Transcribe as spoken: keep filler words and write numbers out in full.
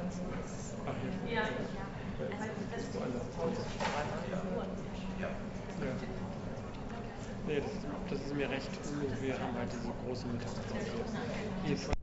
Ach, hier. Ja. Woanders. Ja. Nee, das, das ist mir recht. Wir haben halt diese große Mittagspause. Hier von